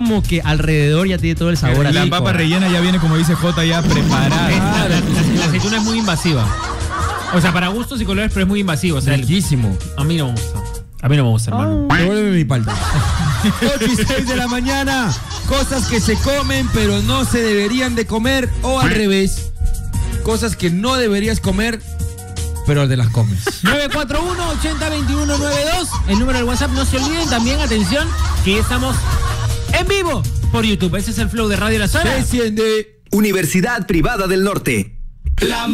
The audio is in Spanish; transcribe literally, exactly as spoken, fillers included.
como que alrededor ya tiene todo el sabor así. La papa rellena ya viene, como dice Jota, ya preparada. La, la, la aceituna es muy invasiva. O sea, para gustos y colores, pero es muy invasivo. O sea, riquísimo. A mí no me gusta. A mí no me gusta, hermano. Devuélveme mi palta. ocho y seis de la mañana. Cosas que se comen, pero no se deberían de comer. O al revés. Cosas que no deberías comer, pero te las comes. nueve cuatro uno, ochenta, veintiuno, noventa y dos. El número del WhatsApp. No se olviden también, atención, que estamos en vivo por YouTube. Ese es el flow de Radio La Zona. Desciende. Universidad Privada del Norte. La